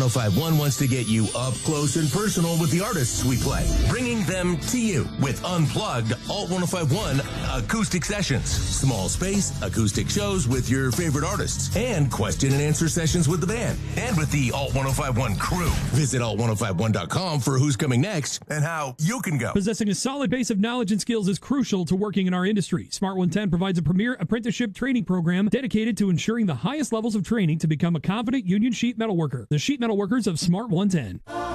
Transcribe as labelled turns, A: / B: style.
A: 1051 wants to get you up close and personal with the artists we play, bringing them to you with unplugged Alt 1051 acoustic sessions, small space acoustic shows with your favorite artists, and question and answer sessions with the band and with the Alt 1051 crew. Visit alt1051.com for who's coming next and how you can go.
B: Possessing a solid base of knowledge and skills is crucial to working in our industry. Smart 110 provides a premier apprenticeship training program dedicated to ensuring the highest levels of training to become a confident union sheet metal worker. The sheet metal workers of Smart 110.